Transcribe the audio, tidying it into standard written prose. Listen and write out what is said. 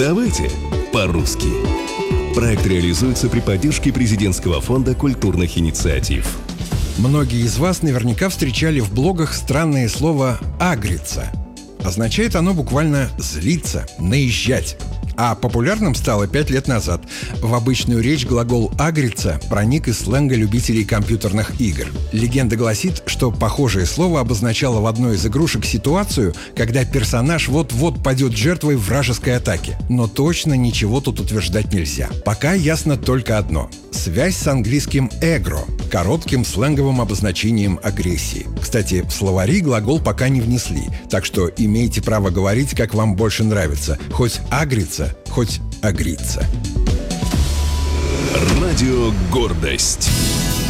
Давайте по-русски. Проект реализуется при поддержке Президентского фонда культурных инициатив. Многие из вас наверняка встречали в блогах странное слово «агриться». Означает оно буквально «злиться», «наезжать». А популярным стало 5 лет назад. В обычную речь глагол «агриться» проник из сленга любителей компьютерных игр. Легенда гласит, что похожее слово обозначало в одной из игрушек ситуацию, когда персонаж вот-вот падет жертвой вражеской атаки. Но точно ничего тут утверждать нельзя. Пока ясно только одно – связь с английским «эгро», коротким сленговым обозначением агрессии. Кстати, в словари глагол пока не внесли, так что имеете право говорить, как вам больше нравится. Хоть агриться, хоть агриться. Радио «Гордость».